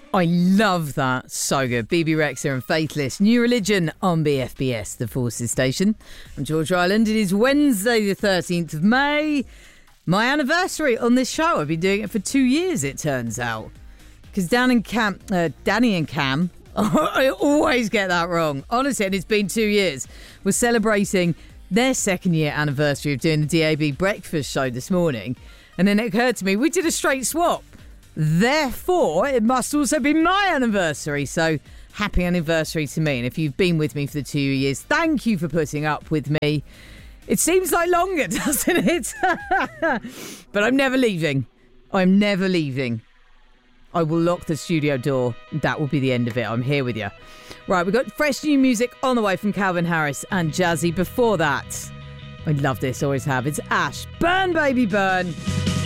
I love that. So good. BB Rexa and Faithless. New Religion on BFBS, the Forces Station. I'm George Ryland. It is Wednesday the 13th of May. My anniversary on this show. I've been doing it for 2 years, it turns out. Because Danny and Cam, I always get that wrong. Honestly, and it's been 2 years. We're celebrating their second year anniversary of doing the DAB breakfast show this morning. And then it occurred to me, we did a straight swap. Therefore, it must also be my anniversary. So, happy anniversary to me. And if you've been with me for the 2 years, thank you for putting up with me. It seems like longer, doesn't it? But I'm never leaving. I'm never leaving. I will lock the studio door. That will be the end of it. I'm here with you. Right, we've got fresh new music on the way from Calvin Harris and Jazzy. Before that, I love this, always have. It's Ash. Burn, baby, burn.